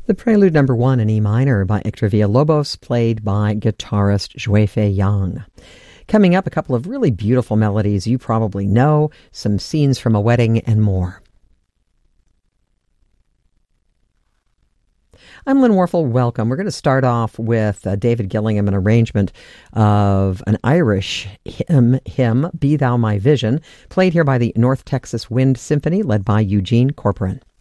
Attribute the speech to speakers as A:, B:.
A: The Prelude number 1 in E minor by Hector Villalobos, played by guitarist Zhuifei Yang. Coming up, a couple of really beautiful melodies you probably know, some scenes from a wedding, and more. I'm Lynn Warfel. Welcome. We're going to start off with David Gillingham, an arrangement of an Irish hymn, Be Thou My Vision, played here by the North Texas Wind Symphony, led by Eugene Corporan.